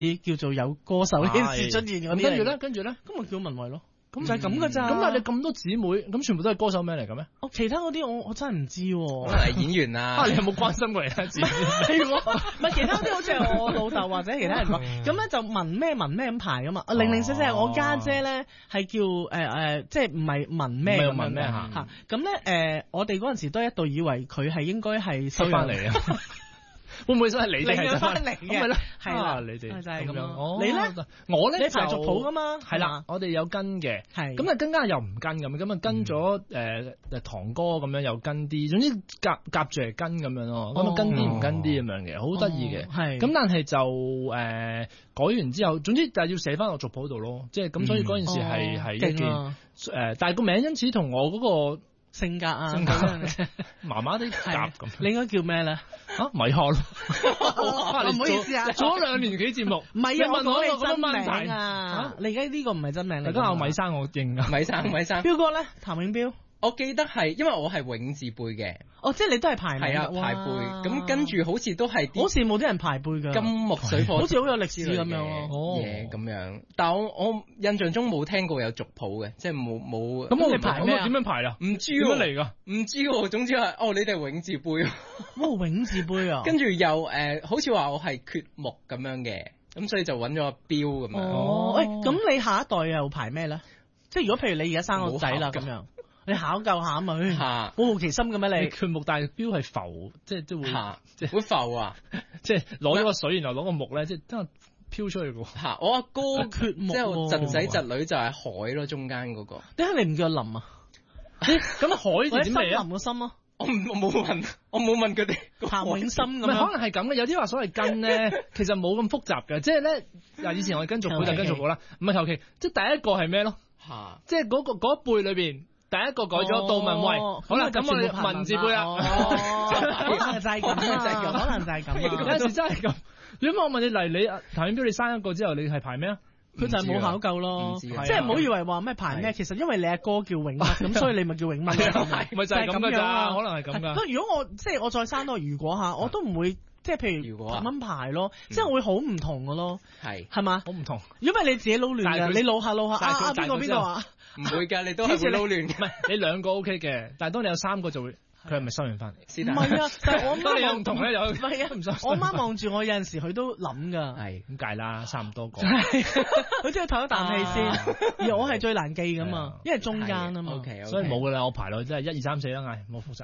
叫做有歌手呢件事出現嗰啲。 跟住咧， 咁咪叫文慧咯。 咁就係咁噶咋？ 咁但係你咁多姊妹，咁全部都係歌手名嚟嘅咩？ 其他嗰啲我真係唔知喎。 可能係演員啊。 你有冇關心過其他姊妹？ 唔係其他嗰啲好似係我老豆或者其他人講，咁咧就文咩咁排噶嘛。零零舍舍我家姐咧係叫即係唔係文咩咁樣嘅嚇。咁咧我哋嗰陣時都一度以為佢係應該係收翻嚟啊。會唔會真係你哋係翻嚟嘅？ 係啦， 係啦， 你哋就係咁樣。 你咧？ 我咧你排族譜噶嘛？ 係啦，我哋有跟嘅。 係咁啊，跟又唔跟咁啊，跟咗堂哥咁樣又跟啲，總之夾住嚟跟咁樣咯。咁啊，跟啲唔跟啲咁樣嘅，好得意嘅。係。咁但係就改完之後，總之就係要寫翻落族譜度咯。即係咁，所以嗰件事係一件但係個名因此同我嗰個性格啊， 麻麻地夾咁。 你應該叫咩咧？ 米哈咯。 唔好意思啊， 做咗2年幾節目。 唔係啊， 我講你真問名啊。你而家呢個唔係真名嚟。 大家有米生我認啊。 米生。 彪哥咧，譚永彪。 我記得係，因為我係永字輩嘅。 即係你都係排名。 係啊，排輩。咁跟住好似都係好羨慕啲人排輩㗎。 金木水火， 好似好有歷史咁樣嘢咁樣。但係我印象中冇聽過有族譜嘅，即係冇。 咁我哋排咩？點樣排啊？ 唔知點樣嚟㗎？ 唔知喎。總之係你哋係永字輩。 永字輩啊！ 跟住又好似話我係缺木咁樣嘅，咁所以就揾咗個標咁樣。 咁你下一代又排咩咧？即係如果譬如你而家生個仔啦咁樣。你考究下咪，好好奇心嘅咩你？ 缺木，但係標係浮，即係都會， 即係會浮啊！ 即係攞咗個水，然後攞個木咧，即係真係飄出去嘅。 我阿哥缺木， 即係我侄仔侄女就係海咯，中間嗰個。 點解你唔叫林啊？ 咁海字點嚟啊？ 林個心啊！ 我冇問佢哋。 譚永心咁樣， 可能係咁嘅。有啲話所謂跟咧，其實冇咁複雜嘅。即係咧，嗱，以前我哋跟族譜就跟族譜啦，唔係求其。即係第一個係咩咯？即係嗰一輩裏邊。第一個改咗杜文慧，好啦，咁我哋文字輩啦， 可能就係咁，可能就係咁。 有時真係咁。如果我問你嚟，你譚永彪你生一個之後，你係排咩啊？ 佢就係冇考究咯，即係唔好以為話咩排咩，其實因為你阿哥叫永乜，咁所以你咪叫永乜， 咪就係咁噶咋？可能係咁噶。 如果我再生多，如果我都唔會。即係譬如咁樣排咯，即係會好唔同嘅咯，係嘛？ 好唔同， 因為你自己撈亂㗎，你撈下邊個啊？ 唔會㗎，你都係會撈亂。 唔係你2個 OK 嘅，但係當你有3個就會，佢係咪收完翻嚟？ 唔係啊，但係我媽你又唔同咧，又唔係啊，唔想。我媽望住我有陣時，佢都諗㗎。 係咁計啦，差唔多個。 佢真係唞一啖氣先，而我係最難記㗎嘛，因為中間啊嘛。 所以冇㗎啦，我排落去真係1、2、3、4啦，嗌冇複雜。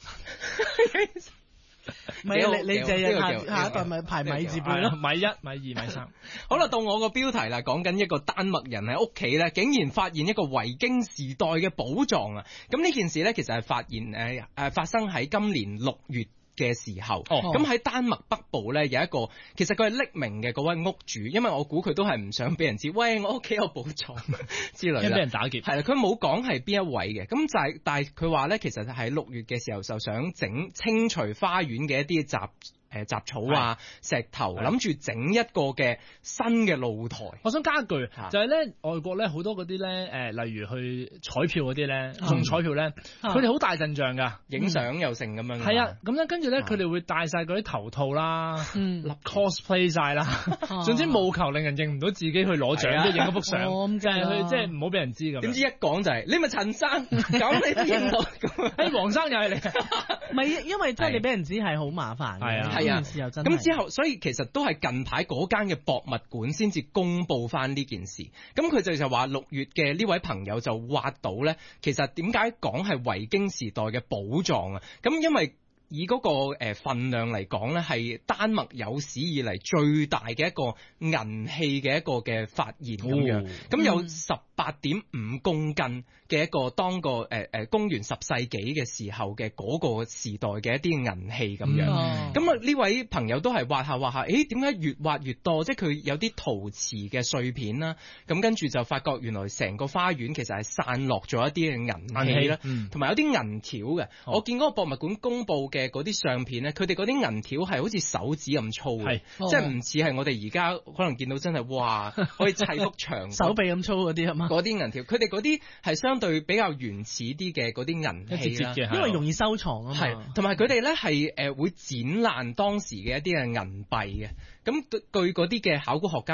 唔係啊，你就係下一代咪排米字輩咯， 米1、米2、米3。 好啦，到我個標題啦，講緊一個丹麥人喺屋企咧，竟然發現一個維京時代嘅寶藏啊！咁呢件事咧，其實係發生喺今年6月嘅時候，咁喺丹麥北部咧有一個，其實佢係匿名嘅嗰位屋主，因為我估佢都係唔想俾人知，喂，我屋企有寶藏之類啦， 俾人打劫。 係啦，佢冇講係邊一位嘅，咁但係佢話咧，其實喺6月嘅時候就想清除花園嘅一啲雜草啊、石頭，諗住整一個嘅新嘅露台。 我想加一句，就係咧外國咧好多嗰啲咧例如去彩票嗰啲咧中彩票咧，佢哋好大陣仗㗎， 影相又成咁樣。 係啊，咁咧跟住咧佢哋會戴晒嗰啲頭套啦，cosplay 晒啦，總之務求令人認唔到自己去攞獎，即係影嗰幅相，就係去即係唔好俾人知咁。 點知一講就係你咪陳生，咁你都認到？ 誒黃生又係你， 唔係因為即係你俾人知係好麻煩嘅。 係啊，咁之後，所以其實都係近排嗰間嘅博物館先至公佈翻呢件事。咁佢就話6月嘅呢位朋友就挖到咧，其實點解講係維京時代嘅寶藏啊？咁因為以嗰個份量嚟講咧，係丹麥有史以嚟最大嘅一個銀器嘅一個嘅發現咁樣。咁有18.5公斤嘅一個當個公元10世紀嘅時候嘅嗰個時代嘅一啲銀器咁樣。咁啊呢位朋友都係挖下，點解越挖越多？即係佢有啲陶瓷嘅碎片啦。咁跟住就發覺原來成個花園其實係散落咗一啲嘅銀器啦，同埋有啲銀條嘅。我見嗰個博物館公佈嘅嗰啲相片咧，佢哋嗰啲銀條係好似手指咁粗嘅，即係唔似係我哋而家可能見到真係哇可以砌幅牆手臂咁粗嗰啲係嘛？ 嗰啲銀條，佢哋嗰啲係相對比較原始啲嘅嗰啲銀器啦， 因為容易收藏啊嘛。 係，同埋佢哋咧係會剪爛當時嘅一啲嘅銀幣嘅。咁據嗰啲嘅考古學家